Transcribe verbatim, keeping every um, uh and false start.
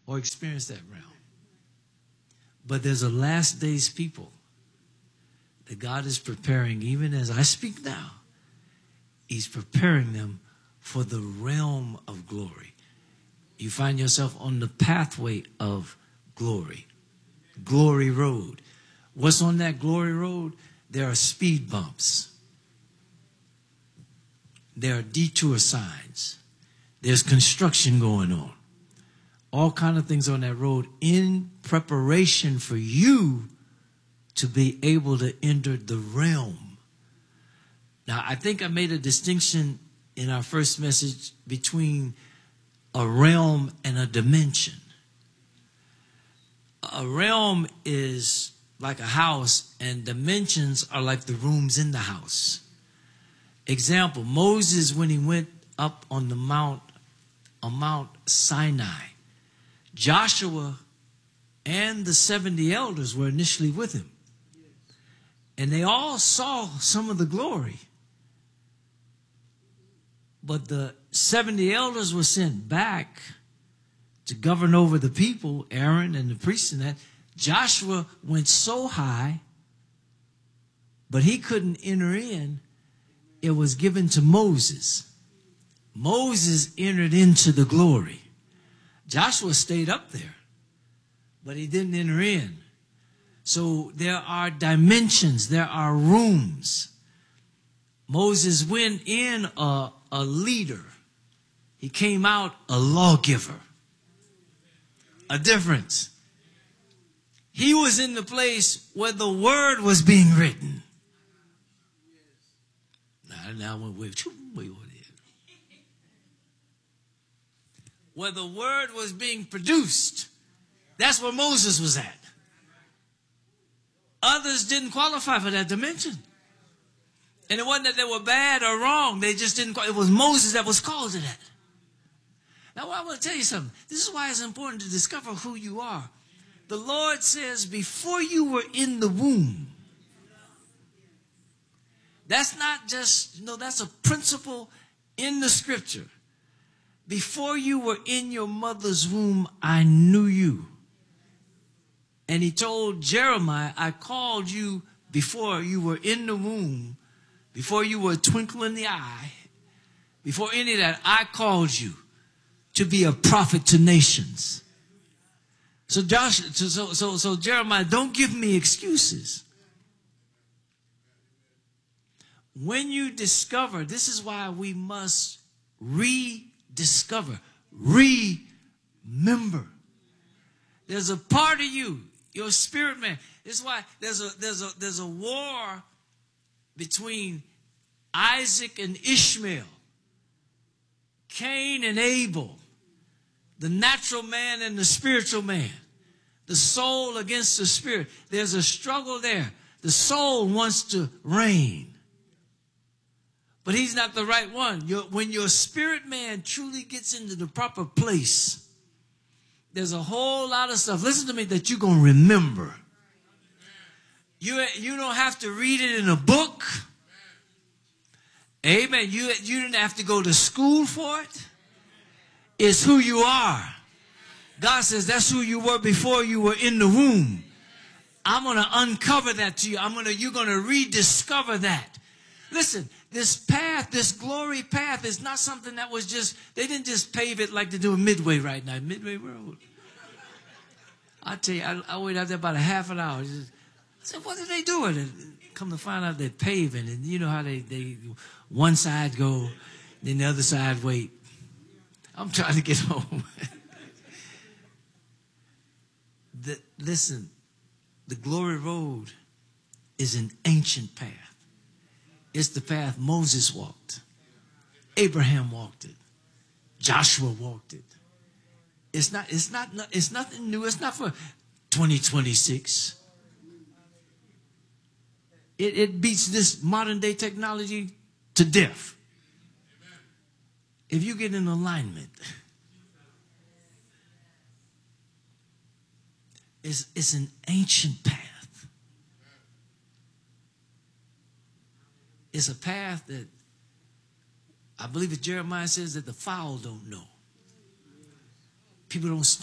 or experience that realm. But there's a last days people that God is preparing, even as I speak now. He's preparing them for the realm of glory. You find yourself on the pathway of glory. Glory road. What's on that glory road? There are speed bumps. There are detour signs. There's construction going on. All kind of things on that road in preparation for you to be able to enter the realm. Now, I think I made a distinction in our first message between a realm and a dimension. A realm is like a house, and dimensions are like the rooms in the house. Example, Moses, when he went up on the mount, on Mount Sinai, Joshua and the seventy elders were initially with him. And they all saw some of the glory. But the seventy elders were sent back to govern over the people, Aaron and the priests and that. Joshua went so high, but he couldn't enter in. It was given to Moses. Moses entered into the glory. Joshua stayed up there, but he didn't enter in. So there are dimensions, there are rooms. Moses went in a, a leader. He came out a lawgiver. A difference. He was in the place where the word was being written. Now, now I went way, way over there. Where the word was being produced. That's where Moses was at. Others didn't qualify for that dimension. And it wasn't that they were bad or wrong. They just didn't. It was Moses that was called to that. Now, I want to tell you something. This is why it's important to discover who you are. The Lord says, before you were in the womb. That's not just, no, that's a principle in the scripture. Before you were in your mother's womb, I knew you. And he told Jeremiah, I called you before you were in the womb, before you were a twinkle in the eye, before any of that, I called you to be a prophet to nations. So Josh, so, so, so Jeremiah, don't give me excuses. When you discover, this is why we must rediscover, remember. There's a part of you, your spirit man. This is why there's a there's a there's a war between Isaac and Ishmael, Cain and Abel, the natural man and the spiritual man, the soul against the spirit. There's a struggle there. The soul wants to reign, but he's not the right one. Your, when your spirit man truly gets into the proper place, there's a whole lot of stuff, listen to me, that you're going to remember. You, you don't have to read it in a book. Amen. You, you didn't have to go to school for it. It's who you are. God says that's who you were before you were in the womb. I'm going to uncover that to you. I'm going to, you're going to rediscover that. Listen, this path, this glory path is not something that was just, they didn't just pave it like they do in Midway right now, Midway Road. I tell you, I, I waited out there about a half an hour. I said, what are they doing? And come to find out they're paving. And you know how they, they one side go, then the other side wait. I'm trying to get home. the, listen, the glory road is an ancient path. It's the path Moses walked. Abraham walked it. Joshua walked it. It's not, it's not, it's nothing new. It's not for twenty twenty-six. It, it beats this modern day technology to death. If you get in alignment, it's, it's an ancient path. It's a path that I believe that Jeremiah says that the fowl don't know. People don't